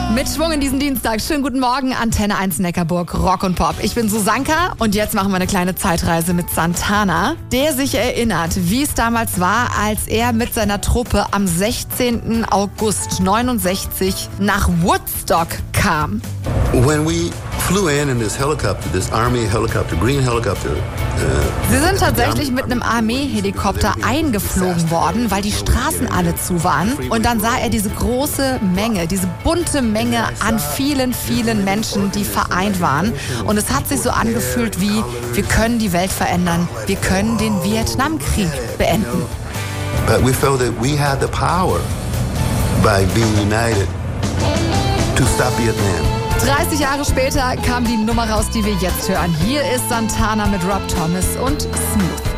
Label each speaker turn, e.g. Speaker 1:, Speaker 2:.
Speaker 1: Mit Schwung in diesen Dienstag. Schönen guten Morgen, Antenne 1 Neckarburg, Rock und Pop. Ich bin Susanka und jetzt machen wir eine kleine Zeitreise mit Santana, der sich erinnert, wie es damals war, als er mit seiner Truppe am 16. August 69 nach Woodstock kam.
Speaker 2: When we flew in this helicopter, this Army helicopter, green helicopter.
Speaker 1: Sie sind tatsächlich mit einem Armeehelikopter eingeflogen worden, weil die Straßen alle zu waren. Und dann sah er diese große Menge, diese bunte Menge an vielen, vielen Menschen, die vereint waren. Und es hat sich so angefühlt wie, wir können die Welt verändern, wir können den Vietnamkrieg beenden.
Speaker 2: But we felt that we had the power by being united to stop Vietnam.
Speaker 1: 30 Jahre später kam die Nummer raus, die wir jetzt hören. Hier ist Santana mit Rob Thomas und Smooth.